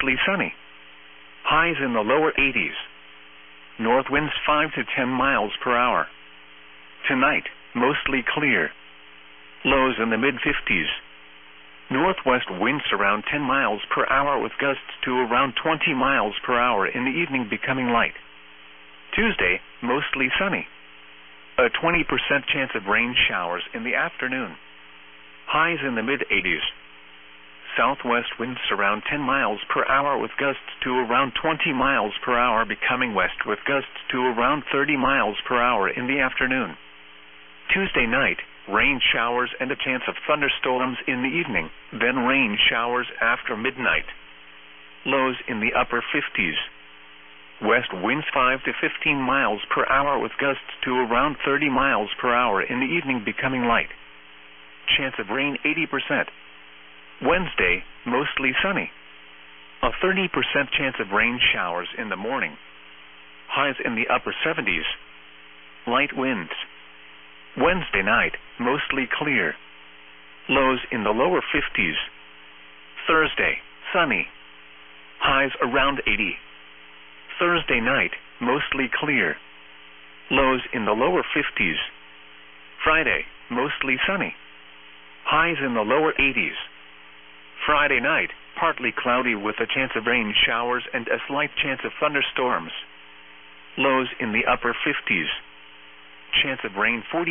mostly sunny. Highs in the lower 80s. North winds 5 to 10 miles per hour. Tonight, mostly clear. Lows in the mid-50s. Northwest winds around 10 miles per hour with gusts to around 20 miles per hour in the evening becoming light. Tuesday, mostly sunny. A 20% chance of rain showers in the afternoon. Highs in the mid-80s. Southwest winds around 10 miles per hour with gusts to around 20 miles per hour becoming west with gusts to around 30 miles per hour in the afternoon. Tuesday night, rain showers and a chance of thunderstorms in the evening, then rain showers after midnight. Lows in the upper 50s. West winds 5 to 15 miles per hour with gusts to around 30 miles per hour in the evening becoming light. Chance of rain 80%. Wednesday, mostly sunny. A 30% chance of rain showers in the morning. Highs in the upper 70s. Light winds. Wednesday night, mostly clear. Lows in the lower 50s. Thursday, sunny. Highs around 80. Thursday night, mostly clear. Lows in the lower 50s. Friday, mostly sunny. Highs in the lower 80s. Friday night, partly cloudy with a chance of rain showers and a slight chance of thunderstorms. Lows in the upper 50s. Chance of rain 40%.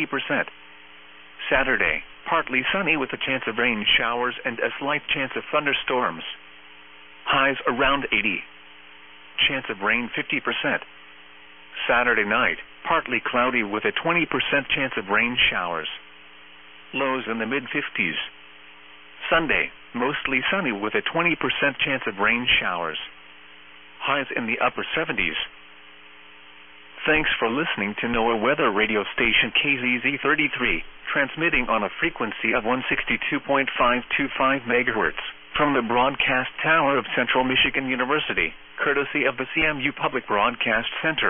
Saturday, partly sunny with a chance of rain showers and a slight chance of thunderstorms. Highs around 80. Chance of rain 50%. Saturday night, partly cloudy with a 20% chance of rain showers. Lows in the mid-50s. Sunday, mostly sunny with a 20% chance of rain showers. Highs in the upper 70s. Thanks for listening to NOAA Weather Radio Station KZZ33, transmitting on a frequency of 162.525 MHz from the broadcast tower of Central Michigan University, courtesy of the CMU Public Broadcast Center.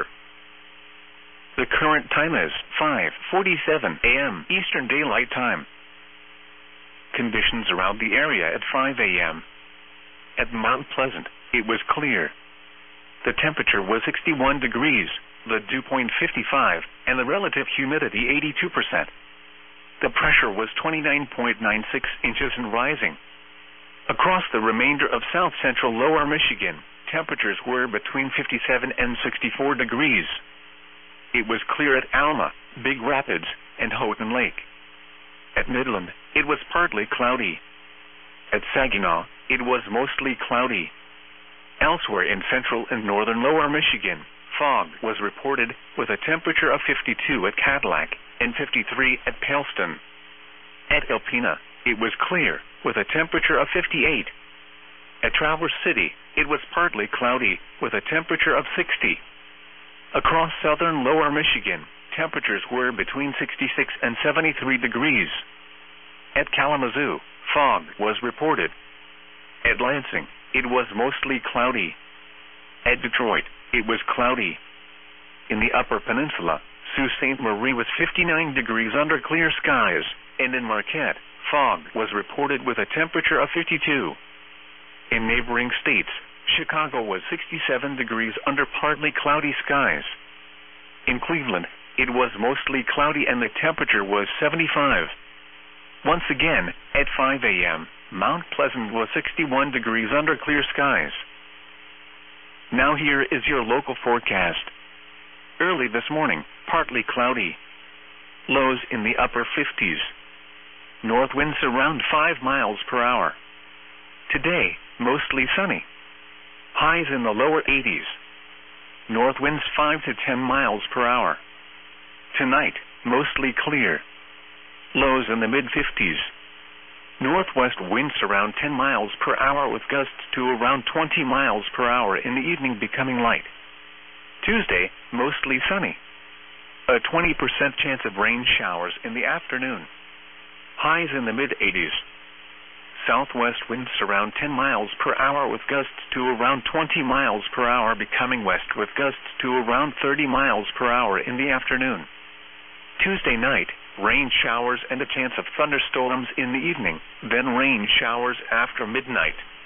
The current time is 5:47 a.m. Eastern Daylight Time. Conditions around the area at 5 a.m. At Mount Pleasant, it was clear. The temperature was 61 degrees, the dew point 55, and the relative humidity 82%. The pressure was 29.96 inches and rising. Across the remainder of south-central lower Michigan, temperatures were between 57 and 64 degrees. It was clear at Alma, Big Rapids, and Houghton Lake. At Midland, it was partly cloudy. At Saginaw, it was mostly cloudy. Elsewhere in central and northern lower Michigan, fog was reported with a temperature of 52 at Cadillac and 53 at Paleston. At Alpena, it was clear with a temperature of 58. At Traverse City, it was partly cloudy with a temperature of 60. Across southern lower Michigan, temperatures were between 66 and 73 degrees. At Kalamazoo, fog was reported. At Lansing, it was mostly cloudy. At Detroit, it was cloudy. In the Upper Peninsula, Sault Ste. Marie was 59 degrees under clear skies, and in Marquette, fog was reported with a temperature of 52. In neighboring states, Chicago was 67 degrees under partly cloudy skies. In Cleveland, it was mostly cloudy and the temperature was 75. Once again, at 5 a.m., Mount Pleasant was 61 degrees under clear skies. Now here is your local forecast. Early this morning, partly cloudy. Lows in the upper 50s. North winds around 5 miles per hour. Today, mostly sunny. Highs in the lower 80s. North winds 5 to 10 miles per hour. Tonight, mostly clear. Lows in the mid-50s. Northwest winds around 10 miles per hour with gusts to around 20 miles per hour in the evening becoming light. Tuesday, mostly sunny. A 20% chance of rain showers in the afternoon. Highs in the mid-80s. Southwest winds around 10 miles per hour with gusts to around 20 miles per hour becoming west with gusts to around 30 miles per hour in the afternoon. Tuesday night, rain showers and a chance of thunderstorms in the evening, then rain showers after midnight.